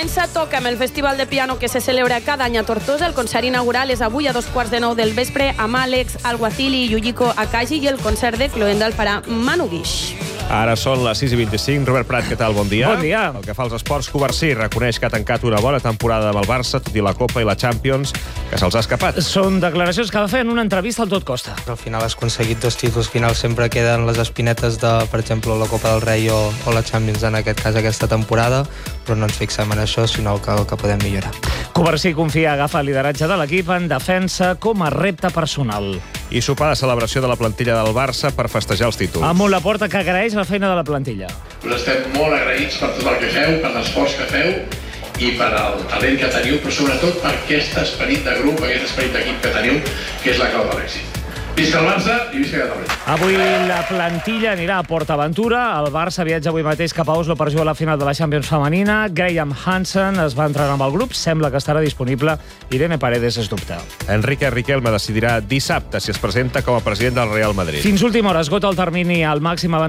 Comença Toca'm, el festival de piano que se celebra cada any a Tortosa. El concert inaugural és avui a 2:15 del vespre amb Àlex Alguacil i Yujiko Akaji, i el concert de cloenda el farà Manu Guix. Ara són les 6:25. Robert Prat, què tal? Bon dia. Bon dia. El que fa als esports, Covarsí reconeix que ha tancat una bona temporada amb el Barça, tot i la Copa i la Champions, que se'ls ha escapat. Són declaracions que va fer en una entrevista al Tot Costa. Al final has aconseguit 2 títols finals, sempre queden les espinetes de, per exemple, la Copa del Rei o la Champions, en aquest cas aquesta temporada, però no ens fixem en això, sinó que podem millorar. Covarsí confia agafar el lideratge de l'equip en defensa com a repte personal. I sopar de celebració de la plantilla del Barça per festejar els títols. Amb un Laporta que agraeix la feina de la plantilla. Us estem molt agraïts per tot el que feu, per l'esforç que feu i per el talent que teniu, però sobretot per aquest esperit de grup, aquest esperit d'equip que teniu, que és la clau de l'èxit. Visca el Barça i visca Catalunya. Avui la plantilla anirà a PortAventura. El Barça viatja avui mateix cap a Oslo per jugar a la final de la Champions femenina. Graham Hansen es va entrenar amb el grup. Sembla que estarà disponible. Irene Paredes es dubta. Enrique Riquelme decidirà dissabte si es presenta com a president del Real Madrid. Fins última hora esgota el termini al màxim